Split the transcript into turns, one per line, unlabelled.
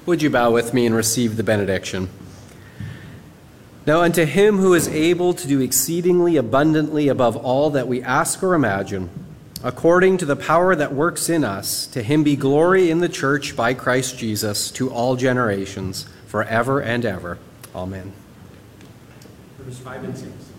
Would you bow with me and receive the benediction? Now unto him who is able to do exceedingly abundantly above all that we ask or imagine, according to the power that works in us, to him be glory in the church by Christ Jesus to all generations, forever and ever. Amen. Verses 5 and 6.